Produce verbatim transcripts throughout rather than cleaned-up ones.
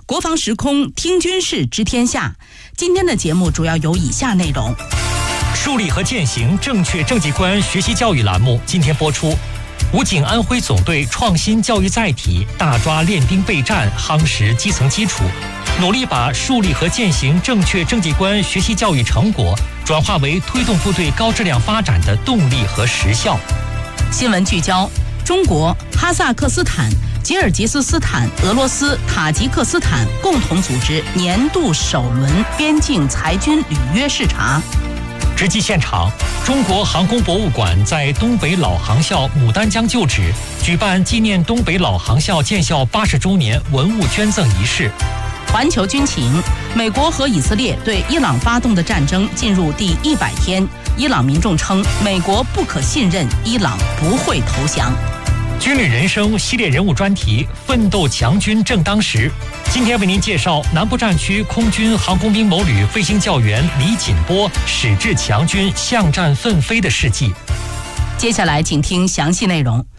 国防时空听军事知天下。今天的节目主要有以下内容： 树立和践行正确政绩观学习教育栏目今天播出。武警安徽总队创新教育载体，大抓练兵备战，夯实基层基础，努力把树立和践行正确政绩观学习教育成果转化为推动部队高质量发展的动力和实效。 新闻聚焦：中国、哈萨克斯坦、吉尔吉斯斯坦、俄罗斯、塔吉克斯坦共同组织年度首轮边境裁军履约视察。 直击现场，中国航空博物馆在东北老航校牡丹江旧址举办纪念东北老航校建校八十周年文物捐赠仪式。 环球军情：美国和以色列对伊朗发动的战争进入第一百天，伊朗民众称美国不可信任，伊朗不会投降。 军旅人生系列人物专题，奋斗强军正当时。今天为您介绍南部战区空军航空兵某旅飞行教员李锦波矢志强军向战奋飞的事迹。 接下来请听详细内容。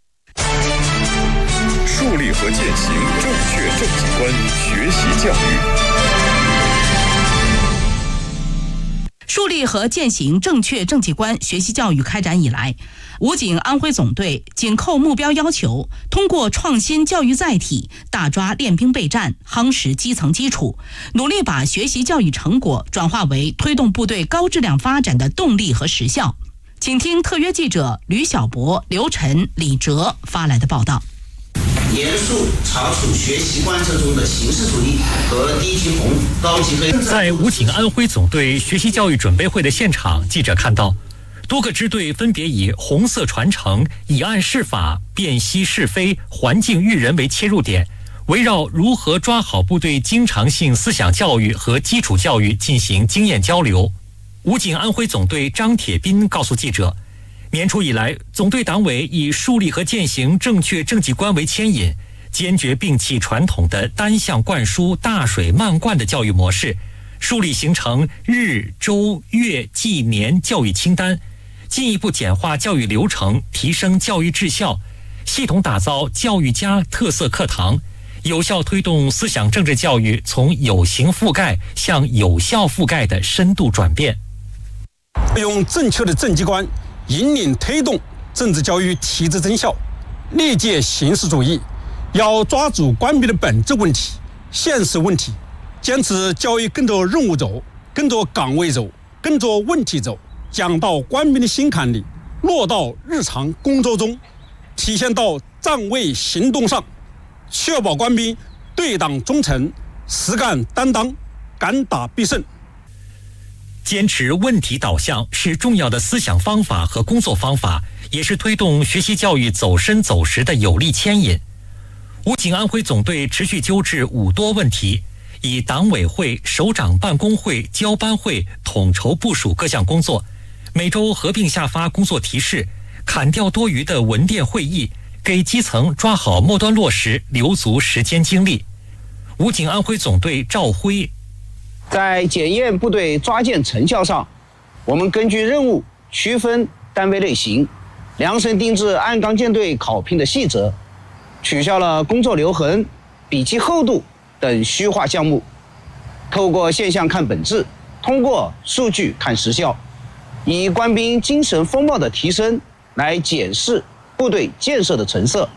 树立和践行正确政绩观学习教育。 树立和践行正确政绩观学习教育开展以来，武警安徽总队紧扣目标要求，通过创新教育载体，大抓练兵备战，夯实基层基础，努力把学习教育成果转化为推动部队高质量发展的动力和实效。请听特约记者吕小博、刘晨、李哲发来的报道。 严肃查处学习观测中的形式主义和低级红、高级黑。 在武警安徽总队学习教育准备会的现场，记者看到多个支队分别以红色传承、以案释法、辨析是非、环境育人为切入点，围绕如何抓好部队经常性思想教育和基础教育进行经验交流。武警安徽总队张铁斌告诉记者，年初以来，总队党委以树立和践行正确政绩观为牵引，坚决摒弃传统的单向灌输、大水漫灌的教育模式，树立形成日、周、月、季、年教育清单，进一步简化教育流程，提升教育质效，系统打造教育家特色课堂，有效推动思想政治教育从有形覆盖向有效覆盖的深度转变。 用正确的政绩观引领推动政治教育提质增效，力戒形式主义，要抓住官兵的本质问题、现实问题，坚持教育跟着任务走，跟着岗位走，跟着问题走，讲到官兵的心坎里，落到日常工作中，体现到站位行动上，确保官兵对党忠诚、实干担当、敢打必胜。 坚持问题导向是重要的思想方法和工作方法，也是推动学习教育走深走实的有力牵引。武警安徽总队持续纠治五多问题，以党委会、首长办公会、交班会统筹部署各项工作，每周合并下发工作提示，砍掉多余的文电会议，给基层抓好末端落实留足时间精力。武警安徽总队赵辉， 在检验部队抓践成效上，我们根据任务区分单位类型，量身定制按纲舰队考评的细则，取消了工作留痕、笔记厚度等虚化项目，透过现象看本质，通过数据看实效，以官兵精神风貌的提升来检视部队建设的成色。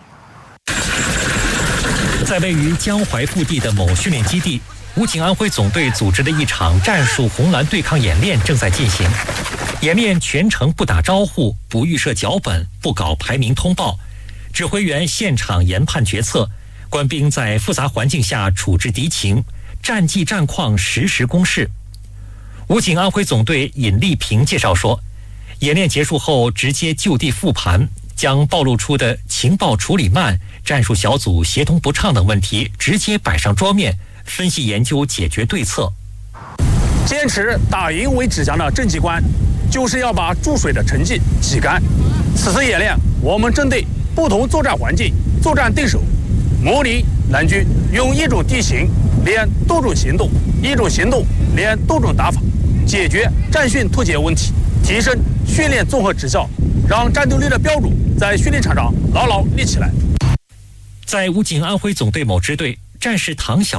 在位于江淮腹地的某训练基地，武警安徽总队组织的一场战术红蓝对抗演练正在进行。演练全程不打招呼，不预设脚本，不搞排名通报，指挥员现场研判决策，官兵在复杂环境下处置敌情，战绩战况实时公示。武警安徽总队尹立平介绍说，演练结束后直接就地复盘，将暴露出的情报处理慢、战术小组协同不畅等问题直接摆上桌面，分析研究解决对策。 坚持打赢为指向的政绩观，就是要把注水的成绩挤干。此次演练，我们针对不同作战环境、作战对手，模拟南军用一种地形练多种行动，一种行动练多种打法，解决战训脱节问题，提升训练综合质效，让战斗力的标准在训练场上牢牢立起来。 在武警安徽总队某支队，战士唐小